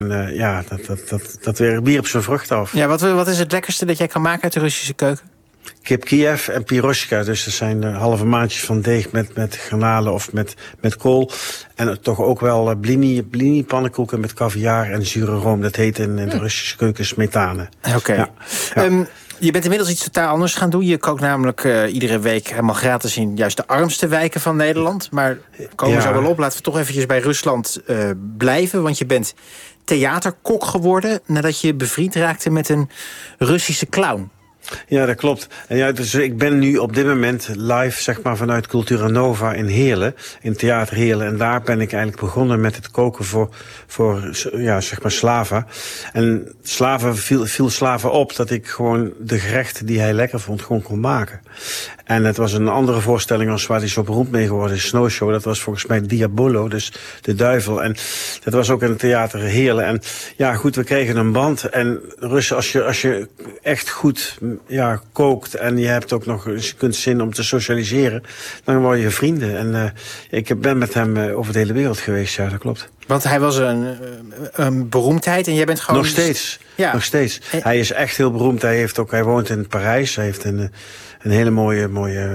Dat weer op zijn vrucht af. Ja, wat is het lekkerste dat jij kan maken uit de Russische keuken? Kip Kiev en piroshka. Dus dat zijn halve maatjes van deeg met garnalen of met kool. En toch ook wel blini pannenkoeken met caviar en zure room. Dat heet in de Russische keuken smetane. Oké. Ja. Je bent inmiddels iets totaal anders gaan doen. Je kookt namelijk iedere week helemaal gratis in juist de armste wijken van Nederland. Maar komen we zo wel op. Laten we toch eventjes bij Rusland blijven. Want je bent theaterkok geworden nadat je bevriend raakte met een Russische clown. Ja, dat klopt. En ja, dus ik ben nu op dit moment live, zeg maar, vanuit Cultura Nova in Heerlen, in Theater Heerlen. En daar ben ik eigenlijk begonnen met het koken voor zeg maar, Slava. En viel Slava op dat ik gewoon de gerechten die hij lekker vond gewoon kon maken. En het was een andere voorstelling als waar hij zo beroemd mee geworden is, Snow Show. Dat was volgens mij Diabolo, dus de duivel. En dat was ook in het Theater Heerlen. En ja, goed, we kregen een band. En Russen, als je echt goed kookt en je hebt ook nog je kunt zin om te socialiseren, dan word je vrienden. En ik ben met hem over de hele wereld geweest, ja, dat klopt. Want hij was een beroemdheid en jij bent gewoon... Nog steeds. Hij is echt heel beroemd. Hij woont in Parijs. Hij heeft een hele mooie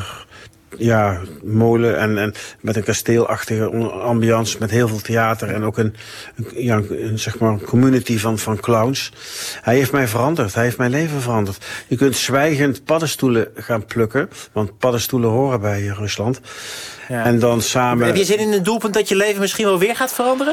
molen en met een kasteelachtige ambiance met heel veel theater en ook een zeg maar community van clowns. Hij heeft mij veranderd. Hij heeft mijn leven veranderd. Je kunt zwijgend paddenstoelen gaan plukken, want paddenstoelen horen bij Rusland. Ja. En dan samen... Heb je zin in een doelpunt dat je leven misschien wel weer gaat veranderen?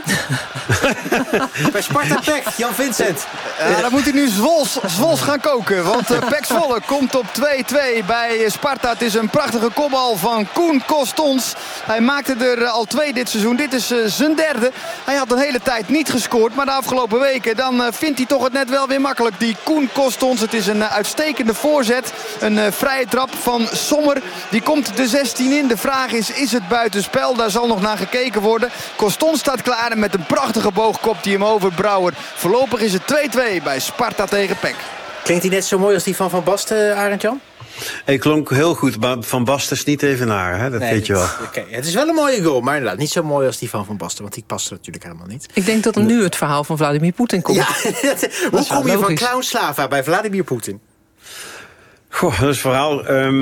Bij Sparta PEC, Jan Vincent. Ja, dan moet hij nu Zwols gaan koken. Want PEC Zwolle komt op 2-2 bij Sparta. Het is een prachtige kopbal van Koen Kostons. Hij maakte er al 2 dit seizoen. Dit is zijn derde. Hij had een hele tijd niet gescoord. Maar de afgelopen weken dan vindt hij toch het net wel weer makkelijk. Die Koen Kostons. Het is een uitstekende voorzet. Een vrije trap van Sommer. Die komt de 16 in. De vraag is het buitenspel? Daar zal nog naar gekeken worden. Coston staat klaar en met een prachtige boog kopt hij hem over Brouwer. Voorlopig is het 2-2 bij Sparta tegen PEC. Klinkt hij net zo mooi als die van Basten, Arend-Jan? Hij klonk heel goed, maar Van Basten is niet even naar, hè? Dat weet je wel. Okay. Het is wel een mooie goal, maar inderdaad niet zo mooi als die van Basten, want die past natuurlijk helemaal niet. Ik denk dat er nu het verhaal van Vladimir Poetin komt. Ja, hoe kom je van Clown Slava bij Vladimir Poetin? Goh, dat is verhaal...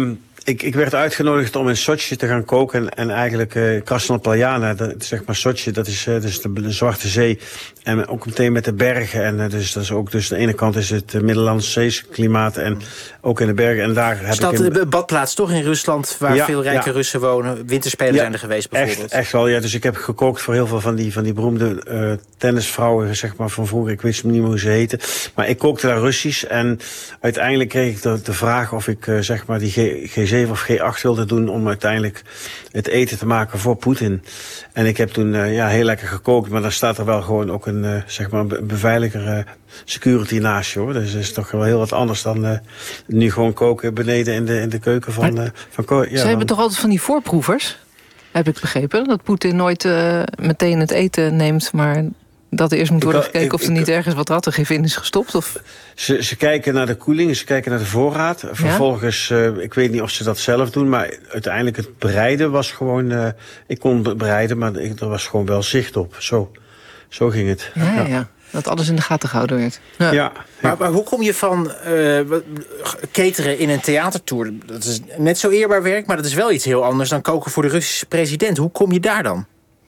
Ik werd uitgenodigd om in Sochi te gaan koken. En eigenlijk Krasnopoljana, zeg maar Sochi, dat is de Zwarte Zee. En ook meteen met de bergen. En dus dat is ook, dus aan de ene kant is het Middellandse Zeeklimaat en ook in de bergen. En daar heb ik een badplaats toch in Rusland, waar veel rijke Russen wonen. Winterspelen zijn er geweest bijvoorbeeld. Echt wel, ja. Dus ik heb gekookt voor heel veel van die beroemde tennisvrouwen, zeg maar, van vroeger. Ik weet niet meer hoe ze heten. Maar ik kookte daar Russisch. En uiteindelijk kreeg ik de vraag of ik zeg maar die G7 of G8 wilde doen om uiteindelijk het eten te maken voor Poetin. En ik heb toen heel lekker gekookt, maar dan staat er wel gewoon ook een beveiliger security naast je, hoor. Dus dat is toch wel heel wat anders dan nu gewoon koken beneden in de keuken van Ze hebben toch altijd van die voorproevers, heb ik begrepen, dat Poetin nooit meteen het eten neemt, maar dat er eerst moet worden gekeken of er niet ergens wat rattengif in is gestopt? Of? Ze kijken naar de koeling, ze kijken naar de voorraad. Vervolgens, ik weet niet of ze dat zelf doen, maar uiteindelijk het bereiden was gewoon... ik kon bereiden, maar er was gewoon wel zicht op. Zo ging het. Ja. Dat alles in de gaten gehouden werd. Ja. Maar hoe kom je van cateren in een theatertour? Dat is net zo eerbaar werk, maar dat is wel iets heel anders dan koken voor de Russische president. Hoe kom je daar dan?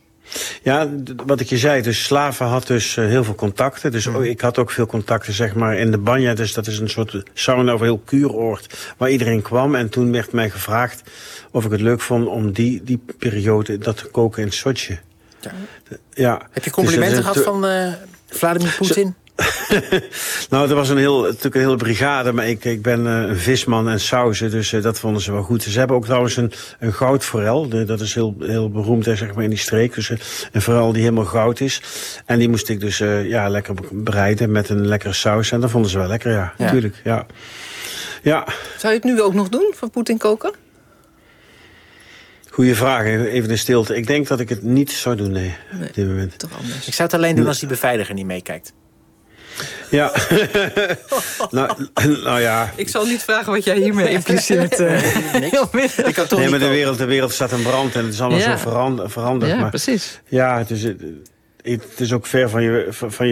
Ja, wat ik je zei, dus Slava had dus heel veel contacten. Dus ik had ook veel contacten, zeg maar, in de banja. Dus dat is een soort sauna of heel kuuroord waar iedereen kwam. En toen werd mij gevraagd of ik het leuk vond om die periode dat te koken in Sochi. Ja. Heb je complimenten gehad van Vladimir Poetin? Nou, er was natuurlijk een hele brigade, maar ik ben een visman en sauzen, dus dat vonden ze wel goed. Ze hebben ook trouwens een goudforel, dat is heel beroemd, zeg maar, in die streek. Dus een forel die helemaal goud is. En die moest ik dus lekker bereiden met een lekkere saus. En dat vonden ze wel lekker, natuurlijk. Ja. Zou je het nu ook nog doen, van Poetin koken? Goeie vraag, even de stilte. Ik denk dat ik het niet zou doen, nee, op dit moment. Toch anders. Ik zou het alleen doen als die beveiliger niet meekijkt. Ja. nou ja. Ik zal niet vragen wat jij hiermee impliceert. Ik kan toch maar de wereld staat in brand en het is allemaal zo veranderd. Ja, maar, precies. Ja, het is ook ver van je